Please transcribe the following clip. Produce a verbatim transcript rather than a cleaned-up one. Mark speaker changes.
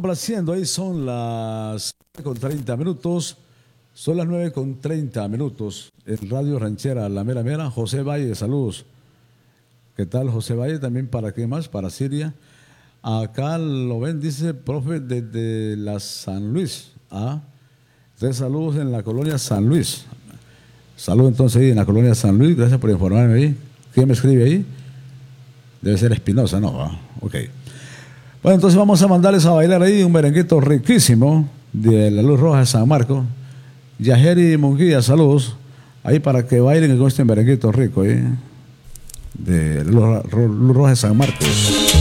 Speaker 1: complaciendo, ahí son las nueve con treinta minutos. Son las nueve con treinta minutos. En Radio Ranchera, La Mera Mera. José Valle, saludos. ¿Qué tal, José Valle? También para qué más, para Siria. Acá lo ven, dice profe, desde la San Luis. Ah, tres saludos en la colonia San Luis. Saludos entonces ahí en la colonia San Luis. Gracias por informarme ahí. ¿Quién me escribe ahí? Debe ser Espinosa, ¿no? Ah, ok. Bueno, entonces vamos a mandarles a bailar ahí un merenguito riquísimo de la Luz Roja de San Marcos. Yajeri Munguía, saludos. Ahí para que bailen con este merenguito rico, ¿eh? De la Luz Roja de San Marcos.